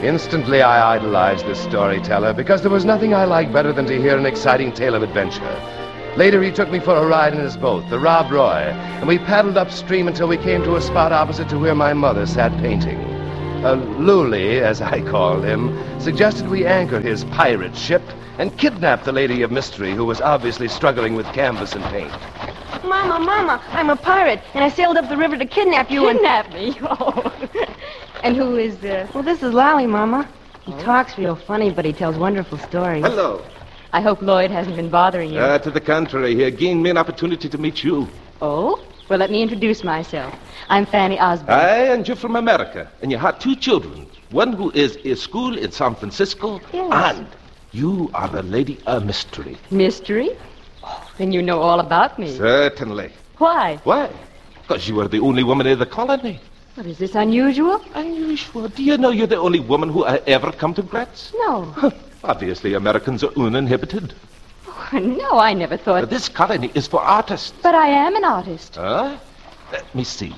Instantly, I idolized this storyteller because there was nothing I liked better than to hear an exciting tale of adventure. Later, he took me for a ride in his boat, the Rob Roy, and we paddled upstream until we came to a spot opposite to where my mother sat painting. Luli, as I called him, suggested we anchor his pirate ship and kidnap the lady of mystery who was obviously struggling with canvas and paint. Mama, I'm a pirate, and I sailed up the river to kidnap you Kidnap me? Oh. And who is this? Well, this is Lally, Mama. He talks real funny, but he tells wonderful stories. Hello. I hope Lloyd hasn't been bothering you. To the contrary, he gained me an opportunity to meet you. Oh? Well, let me introduce myself. I'm Fanny Osborne. And you're from America, and you have 2 children. One who is in school in San Francisco, Yes. and you are the lady of mystery. Mystery? Oh, then you know all about me. Certainly. Why? Why? Because you were the only woman in the colony. What, is this unusual? Unusual? Do you know you're the only woman who ever come to Gratz? No. Obviously, Americans are uninhibited. Oh, no, I never thought... This colony is for artists. But I am an artist. Huh? Let me see.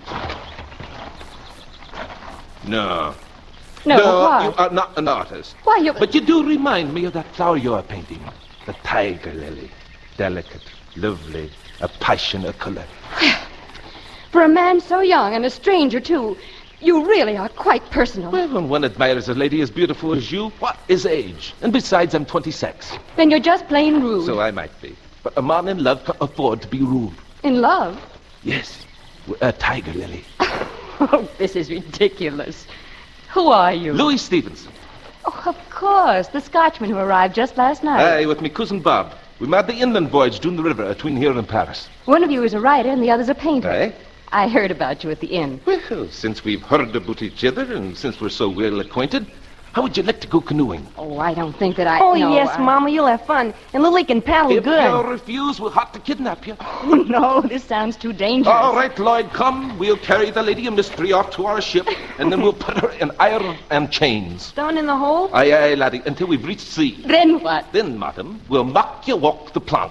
No. No, why? You are not an artist. Why, you... But you do remind me of that flower you are painting. The tiger lily. Delicate, lovely, a passionate color. For a man so young and a stranger, too, you really are quite personal. Well, when one admires a lady as beautiful as you, what is age? And besides, I'm 26. Then you're just plain rude. So I might be. But a man in love can afford to be rude. In love? Yes, a tiger lily. Oh, this is ridiculous. Who are you? Louis Stevenson. Oh, of course. The Scotchman who arrived just last night. Aye, with me cousin Bob. We made the inland voyage down the river between here and Paris. One of you is a writer and the other's a painter. Aye? I heard about you at the inn. Well, since we've heard about each other and since we're so well acquainted, how would you like to go canoeing? Oh, I don't think that I... Oh, no, yes, Mama, you'll have fun. And Lily can paddle If good. you refuse, we'll have to kidnap you. Oh, no, this sounds too dangerous. All right, Lloyd, come. We'll carry the lady of mystery off to our ship, and then we'll put her in iron and chains. Down in the hole? Aye, aye, laddie, until we've reached sea. Then what? Then, madam, we'll mock you walk the plank.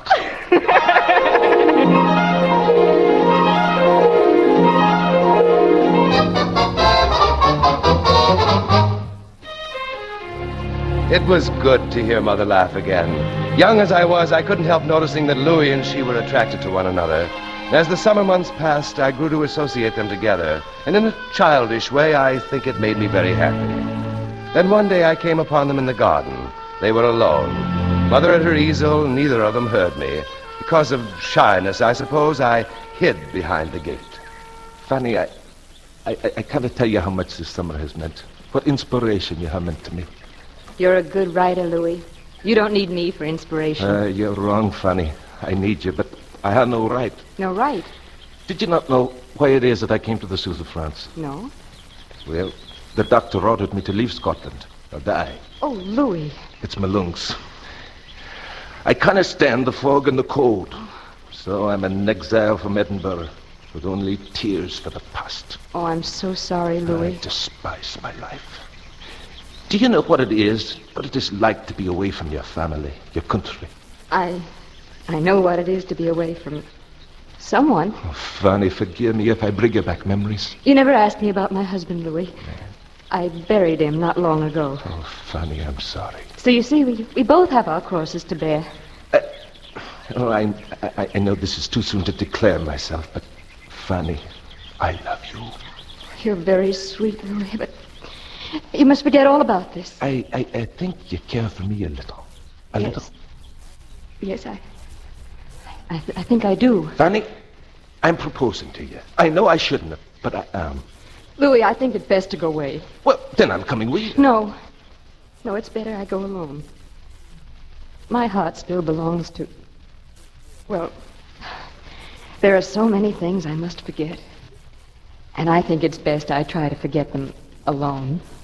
It was good to hear Mother laugh again. Young as I was, I couldn't help noticing that Louis and she were attracted to one another. As the summer months passed, I grew to associate them together, and in a childish way, I think it made me very happy. Then one day I came upon them in the garden. They were alone. Mother at her easel, neither of them heard me. Because of shyness, I suppose, I hid behind the gate. Fanny, I can't tell you how much this summer has meant. What inspiration you have meant to me. You're a good writer, Louis. You don't need me for inspiration. You're wrong, Fanny. I need you, but I have no right. No right? Did you not know why it is that I came to the south of France? No. Well, the doctor ordered me to leave Scotland or die. Oh, Louis. It's my lungs. I can't stand the fog and the cold. So I'm an exile from Edinburgh with only tears for the past. Oh, I'm so sorry, Louis. I despise my life. Do you know what it is like to be away from your family, your country? I know what it is to be away from someone. Oh, Fanny, forgive me if I bring you back memories. You never asked me about my husband, Louis. I buried him not long ago. Oh, Fanny, I'm sorry. So you see, we both have our crosses to bear. I know this is too soon to declare myself, but Fanny, I love you. You're very sweet, Louis, but you must forget all about this. I think you care for me a little. A little. Yes, I think I do. Fanny, I'm proposing to you. I know I shouldn't have, but I am. Louis, I think it's best to go away. Well, then I'm coming with you. No, it's better I go alone. My heart still belongs to... Well, there are so many things I must forget. And I think it's best I try to forget them alone.